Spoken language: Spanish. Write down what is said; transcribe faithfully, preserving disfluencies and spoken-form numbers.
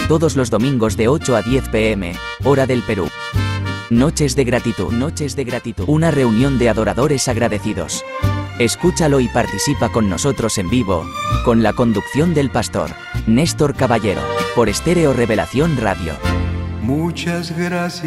Todos los domingos de ocho a diez pe eme, hora del Perú. Noches de gratitud, noches de gratitud. Una reunión de adoradores agradecidos. Escúchalo y participa con nosotros en vivo, con la conducción del pastor Néstor Caballero, por Estéreo Revelación Radio. Muchas gracias.